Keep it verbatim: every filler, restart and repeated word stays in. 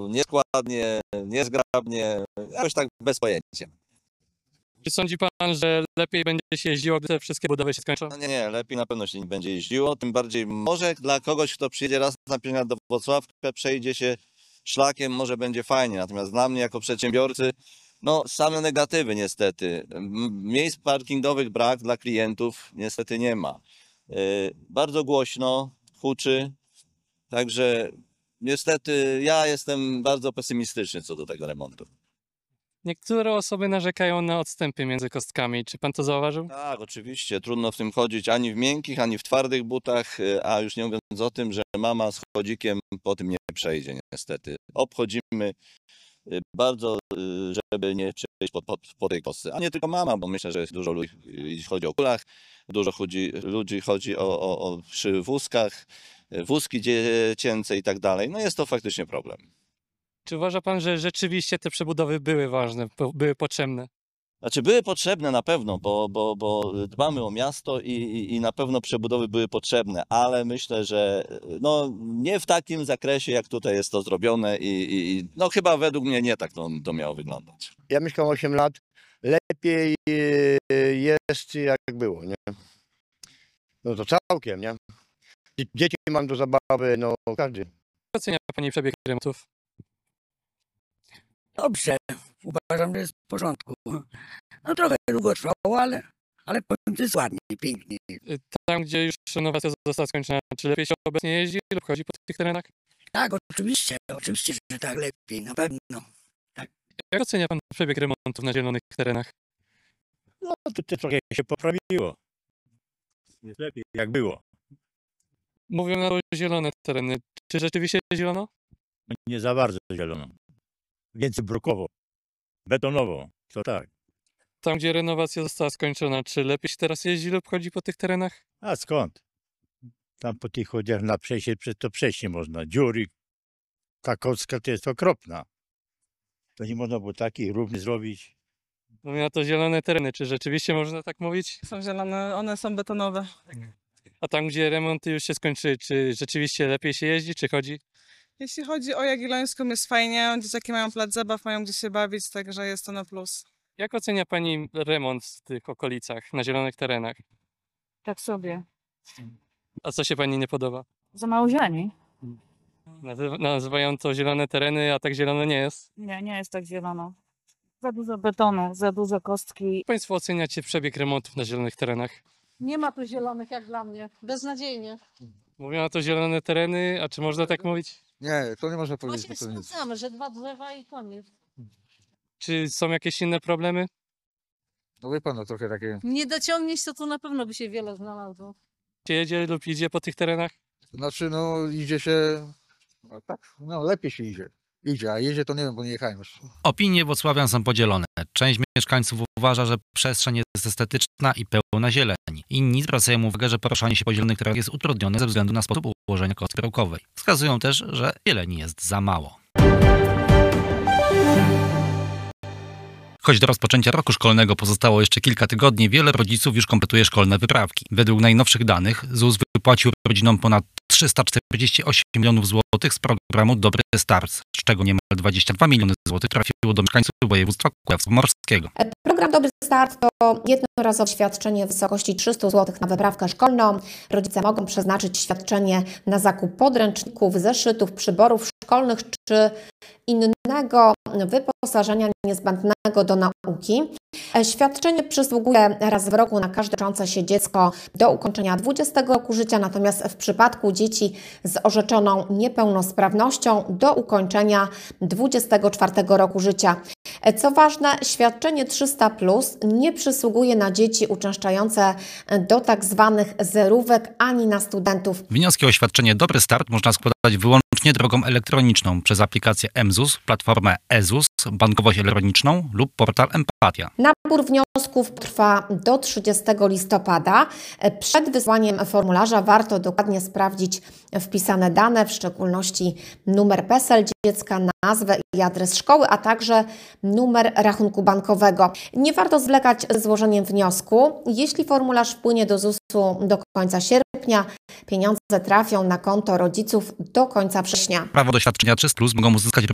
nieskładnie, niezgrabnie, jakoś tak bez pojęcia. Czy sądzi pan, że lepiej będzie się jeździło, gdy te wszystkie budowy się skończą? No nie, nie, lepiej na pewno się nie będzie jeździło, tym bardziej może dla kogoś, kto przyjedzie raz na przykład do Włocławka, przejdzie się szlakiem, może będzie fajnie, natomiast dla mnie jako przedsiębiorcy, no same negatywy niestety. Miejsc parkingowych brak dla klientów niestety nie ma. Yy, bardzo głośno, huczy, także niestety ja jestem bardzo pesymistyczny co do tego remontu. Niektóre osoby narzekają na odstępy między kostkami. Czy pan to zauważył? Tak, oczywiście. Trudno w tym chodzić ani w miękkich, ani w twardych butach, a już nie mówiąc o tym, że mama z chodzikiem po tym nie przejdzie niestety. Obchodzimy bardzo, żeby nie przejść po, po, po tej kostce. A nie tylko mama, bo myślę, że jest dużo ludzi, jeśli chodzi o kulach, dużo chodzi, ludzi chodzi o, o, o przy wózkach, wózki dziecięce i tak dalej. No jest to faktycznie problem. Czy uważa pan, że rzeczywiście te przebudowy były ważne, były potrzebne? Znaczy były potrzebne na pewno, bo, bo, bo dbamy o miasto i, i, i na pewno przebudowy były potrzebne, ale myślę, że no, nie w takim zakresie, jak tutaj jest to zrobione i, i no chyba według mnie nie tak to, to miało wyglądać. Ja mieszkam osiem lat, lepiej jest jak było, nie? No to całkiem, nie? Dzieci mam do zabawy, no każdy. Jak ocenia pani przebieg remontów? Dobrze, uważam, że jest w porządku. No trochę długo trwało, ale, ale powiem, że jest ładnie, pięknie. Tam, gdzie już renowacja została skończona, czy lepiej się obecnie jeździ lub chodzi po tych terenach? Tak, oczywiście, oczywiście, że tak lepiej, na pewno. Tak. Jak ocenia pan przebieg remontów na zielonych terenach? No to, to trochę się poprawiło. Jest lepiej jak było. Mówią o zielone tereny. Czy rzeczywiście jest zielono? Nie za bardzo zielono. Więcej brukowo, betonowo, to tak. Tam, gdzie renowacja została skończona, czy lepiej się teraz jeździ lub chodzi po tych terenach? A skąd? Tam po tych chodziach na przejście, przez to przejść nie można. Dziury, ta kocka to jest okropna. To nie można było takiej równy zrobić. Mówią na to zielone tereny. Czy rzeczywiście można tak mówić? Są zielone, one są betonowe. A tam, gdzie remonty już się skończyły, czy rzeczywiście lepiej się jeździ, czy chodzi? Jeśli chodzi o Jagiellońską, jest fajnie. Dzieciaki mają plac zabaw, mają gdzie się bawić, także jest to na plus. Jak ocenia pani remont w tych okolicach, na zielonych terenach? Tak sobie. A co się pani nie podoba? Za mało zieleni? Nazy- Nazywają to zielone tereny, a tak zielone nie jest. Nie, nie jest tak zielono. Za dużo betonu, za dużo kostki. Jak państwo oceniacie przebieg remontów na zielonych terenach? Nie ma tu zielonych jak dla mnie. Beznadziejnie. Mówią na to zielone tereny, a czy można tak mówić? Nie, to nie można powiedzieć. Właśnie To nic. sprawdzamy, że dwa drzewa i koniec. Czy są jakieś inne problemy? No wie pan, no trochę takie. Nie dociągniesz, to tu na pewno by się wiele znalazło. Czy jedzie lub idzie po tych terenach? Znaczy, no idzie się. No, tak, no lepiej się idzie. Idzie, a jedzie to nie wiem, bo nie jechałem już. Opinie włocławian są podzielone. Część mieszkańców uważa, że przestrzeń jest estetyczna i pełna zieleni. Inni zwracają uwagę, że poruszanie się po zielonych terenach jest utrudnione ze względu na sposób ułożenia kostki rokowej. Wskazują też, że zieleni jest za mało. Choć do rozpoczęcia roku szkolnego pozostało jeszcze kilka tygodni, wiele rodziców już kompletuje szkolne wyprawki. Według najnowszych danych Z U S wypłacił rodzinom ponad trzysta czterdzieści osiem milionów złotych z programu Dobry Start, z czego niemal dwadzieścia dwa miliony złotych trafiło do mieszkańców województwa kujawsko-pomorskiego. Program Dobry Start to jednorazowe świadczenie w wysokości trzysta złotych na wyprawkę szkolną. Rodzice mogą przeznaczyć świadczenie na zakup podręczników, zeszytów, przyborów szkolnych czy innego wyposażenia niezbędnego do nauki. Świadczenie przysługuje raz w roku na każde uczące się dziecko do ukończenia dwudziestego roku życia, natomiast w przypadku dzieci z orzeczoną niepełnosprawnością do ukończenia dwudziestego czwartego roku życia. Co ważne, świadczenie trzysta plus nie przysługuje na dzieci uczęszczające do tak zwanych zerówek ani na studentów. Wnioski o świadczenie Dobry Start można składać wyłącznie drogą elektroniczną przez aplikację M Z U S, platformę E Z U S, bankowość elektroniczną lub portal Empatia. Nabór wniosków trwa do trzydziestego listopada. Przed wysłaniem formularza warto dokładnie sprawdzić wpisane dane, w szczególności numer P E S E L dziecka, nazwę i adres szkoły, a także numer rachunku bankowego. Nie warto zwlekać ze złożeniem wniosku. Jeśli formularz wpłynie do Z U S-u do końca sierpnia, pieniądze trafią na konto rodziców do końca września. Prawo do świadczenia trzysta plus mogą uzyskać